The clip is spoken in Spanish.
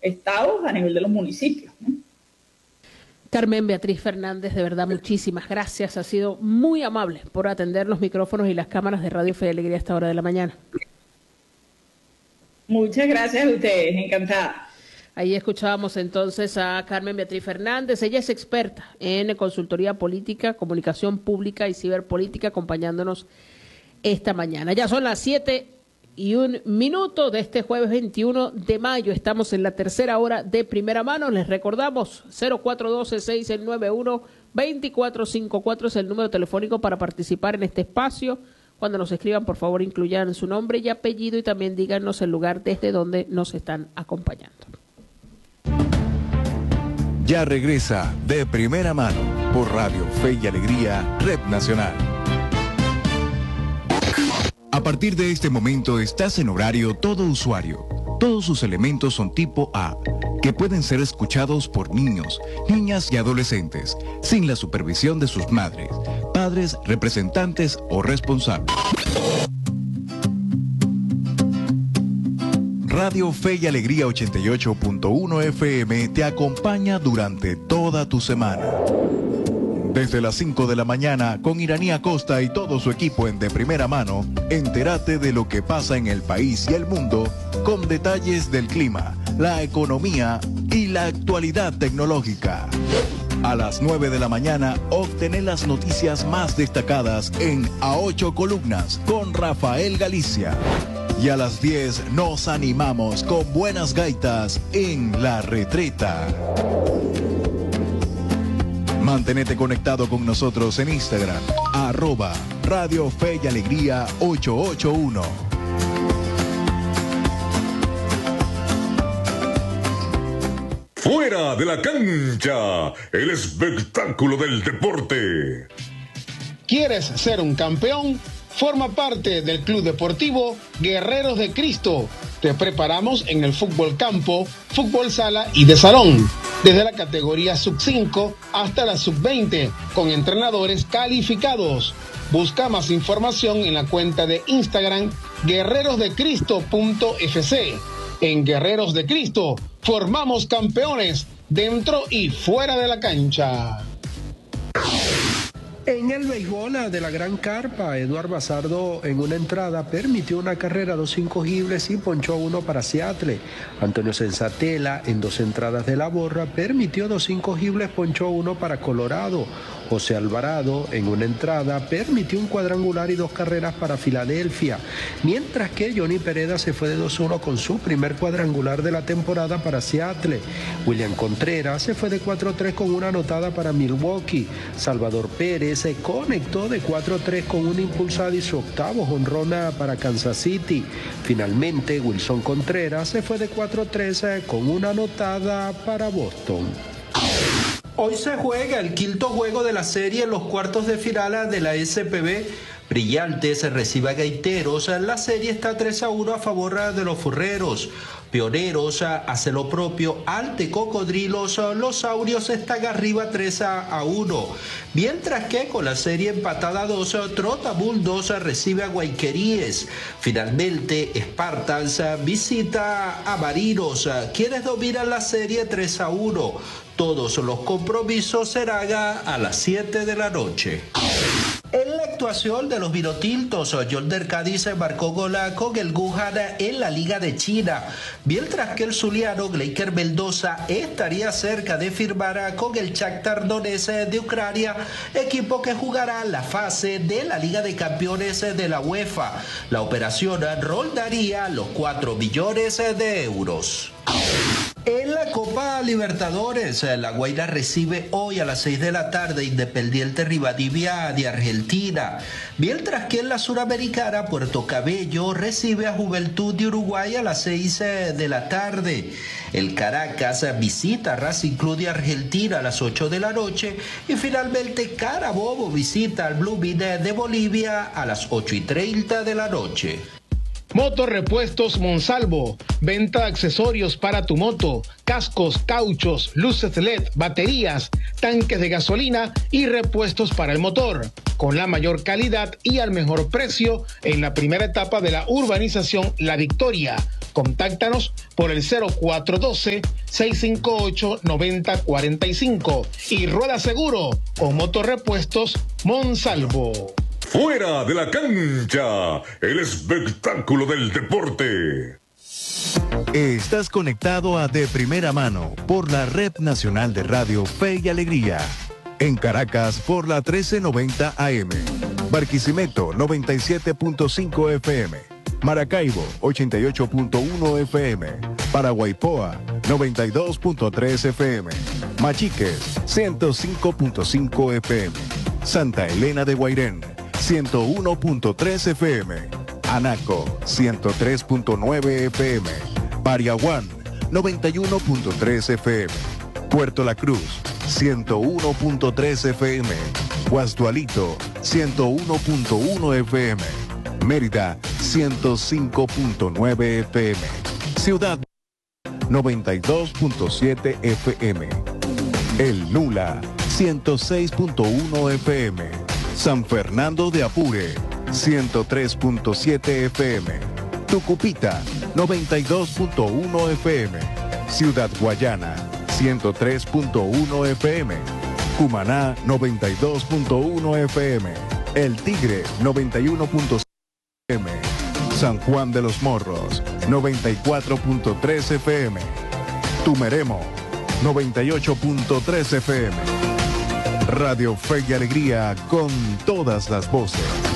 estados, a nivel de los municipios, ¿no? Carmen Beatriz Fernández, de verdad, muchísimas gracias. Ha sido muy amable por atender los micrófonos y las cámaras de Radio Fe y Alegría a esta hora de la mañana. Muchas gracias a ustedes, encantada. Ahí escuchábamos entonces a Carmen Beatriz Fernández. Ella es experta en consultoría política, comunicación pública y ciberpolítica, acompañándonos esta mañana. Ya son las 7:01 de este jueves 21 de mayo. Estamos en la tercera hora de Primera Mano. Les recordamos, 0412-691-2454 es el número telefónico para participar en este espacio. Cuando nos escriban, por favor, incluyan su nombre y apellido y también díganos el lugar desde donde nos están acompañando. Ya regresa de Primera Mano por Radio Fe y Alegría, Red Nacional. A partir de este momento estás en horario todo usuario. Todos sus elementos son tipo A, que pueden ser escuchados por niños, niñas y adolescentes, sin la supervisión de sus madres, padres, representantes o responsables. Radio Fe y Alegría 88.1 FM te acompaña durante toda tu semana. Desde las 5 de la mañana, con Iraní Acosta y todo su equipo en De Primera Mano, entérate de lo que pasa en el país y el mundo, con detalles del clima, la economía y la actualidad tecnológica. A las 9 de la mañana, obtener las noticias más destacadas en A 8 Columnas con Rafael Galicia. Y a las 10 nos animamos con buenas gaitas en La Retreta. Mantenete conectado con nosotros en Instagram, @Radio Fe y Alegría 881. Fuera de la cancha, el espectáculo del deporte. ¿Quieres ser un campeón? Forma parte del Club Deportivo Guerreros de Cristo. Te preparamos en el fútbol campo, fútbol sala y de salón, desde la categoría sub-5 hasta la sub-20, con entrenadores calificados. Busca más información en la cuenta de Instagram guerrerosdecristo.fc. En Guerreros de Cristo formamos campeones dentro y fuera de la cancha. En el béisbol de la Gran Carpa, Eduard Bazardo en una entrada permitió una carrera, 2 incogibles y ponchó 1 para Seattle. Antonio Sensatela en 2 entradas de la borra permitió 2 incogibles, ponchó 1 para Colorado. José Alvarado en una entrada permitió un cuadrangular y 2 carreras para Filadelfia, mientras que Johnny Pereda se fue de 2-1 con su primer cuadrangular de la temporada para Seattle. William Contreras se fue de 4-3 con una anotada para Milwaukee. Salvador Pérez se conectó de 4-3 con una impulsada y su octavo jonrón para Kansas City. Finalmente, Wilson Contreras se fue de 4-3 con una anotada para Boston. Hoy se juega el quinto juego de la serie en los cuartos de final de la SPB. Brillantes recibe a Gaiteros. La serie está 3-1 a favor de los Furreros. Pioneros hace lo propio ante Cocodrilos. Los Saurios están arriba 3-1. Mientras que con la serie empatada 2, Trota Bulldogs recibe a Guayqueríes. Finalmente, Spartans visita a Marinos, quienes dominan la serie 3-1. Todos los compromisos serán a las 7 de la noche. En la actuación de los Vinotintos, Yolder Cádiz marcó gol con el Wuhan en la Liga de China, mientras que el zuliano Gleiker Mendoza estaría cerca de firmar con el Shakhtar Donetsk de Ucrania, equipo que jugará la fase de la Liga de Campeones de la UEFA. La operación rondaría los 4 millones de euros. En la Copa Libertadores, La Guaira recibe hoy a las 6 de la tarde Independiente Rivadavia de Argentina, mientras que en la Suramericana Puerto Cabello recibe a Juventud de Uruguay a las 6 de la tarde. El Caracas visita a Racing Club de Argentina a las 8 de la noche y finalmente Carabobo visita al Blooming de Bolivia a las 8:30 de la noche. Motorrepuestos Monsalvo, venta de accesorios para tu moto, cascos, cauchos, luces LED, baterías, tanques de gasolina y repuestos para el motor, con la mayor calidad y al mejor precio en la primera etapa de la urbanización La Victoria. Contáctanos por el 0412-658-9045 y rueda seguro con Motorrepuestos Monsalvo. Fuera de la cancha, el espectáculo del deporte. Estás conectado a De Primera Mano por la Red Nacional de Radio Fe y Alegría. En Caracas por la 1390 AM. Barquisimeto 97.5 FM. Maracaibo 88.1 FM. Paraguaypoa 92.3 FM. Machiques 105.5 FM. Santa Elena de Guairén 101.3 FM. Anaco 103.9 FM. Pariaguán 91.3 FM. Puerto La Cruz 101.3 FM. Guasdualito 101.1 FM. Mérida 105.9 FM. Ciudad 92.7 FM. El Nula 106.1 FM. San Fernando de Apure 103.7 FM. Tucupita 92.1 FM. Ciudad Guayana 103.1 FM. Cumaná 92.1 FM. El Tigre 91.7 FM. San Juan de los Morros 94.3 FM. Tumeremo 98.3 FM. Radio Fe y Alegría con todas las voces.